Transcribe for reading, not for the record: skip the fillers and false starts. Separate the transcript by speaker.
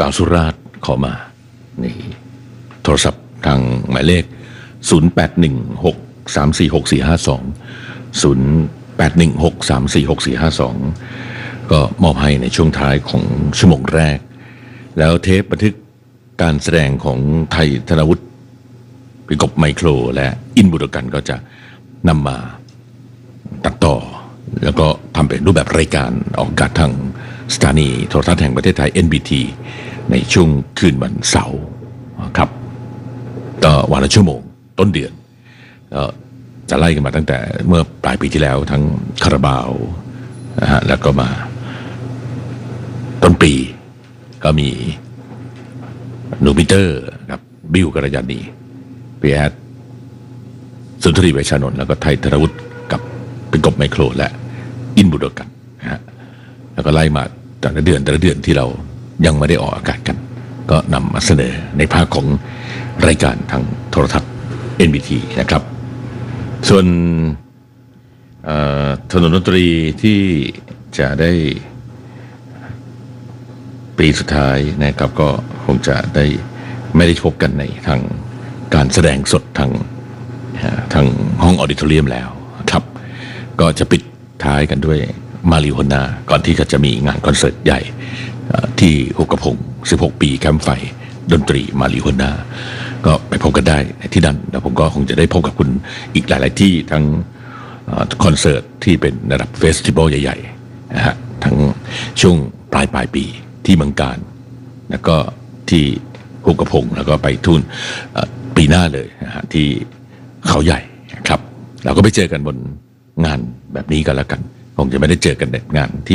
Speaker 1: สาวสุราษฎร์ขอมานี่โทรศัพท์ทางหมายเลข0816346452 ก็มอบให้ในช่วงท้ายของชั่วโมงแรกแล้วเทปบันทึกการแสดงของไทยธนวุฒิพิกบไมโครและอินบุรกันก็จะนำมาตัดต่อแล้วก็ทำเป็นรูปแบบรายการออกอากาศทางสถานีโทรทัศน์แห่งประเทศไทย NBT ในช่วงคืนวันเสาร์ครับก็วันละชั่วโมงต้นเดือนจะไล่กันมาตั้งแต่เมื่อปลายปีที่แล้วทั้งคาราบาวนะฮะแล้วก็มาต้นปีก็มีหนูมิเตอร์กับบิวกัลยาณีพี่แอดสุนทรีเวชชานนท์แล้วก็ไทยธนวุฒิกับเป็นกบไมโครและอินบุรกันนะฮะแล้วก็ไล่มาแต่ละเดือนที่เรายังไม่ได้ออกอากาศกันก็นำมาเสนอในภาคของรายการทางโทรทัศน์ NBT นะครับส่วนถนนดนตรีที่จะได้ปีสุดท้ายนะครับก็คงจะได้ไม่ได้พบกันในทางการแสดงสดทางห้องออดิทอเรียมแล้วครับก็จะปิดท้ายกันด้วยมาริโฮนาก่อนที่จะมีงานคอนเสิร์ตใหญ่ที่หุบกระพง16 ปีแคมป์ไฟดนตรีมาริโฮนาก็ไปพบกันได้ที่นั่นแล้วผมก็คงจะได้พบกับคุณอีกหลายๆที่ทั้งคอนเสิร์ตที่เป็นระดับเฟสติวัลใหญ่ๆนะฮะทั้งช่วงปลายปีที่เมืองการแล้วก็ที่หุบกระพงแล้วก็ไปทุ่นปีหน้าเลยนะฮะที่เขาใหญ่ครับเราก็ไปเจอกันบนงานแบบนี้กันแล้วกันคงจะไม่ได้เจอกันในงานที่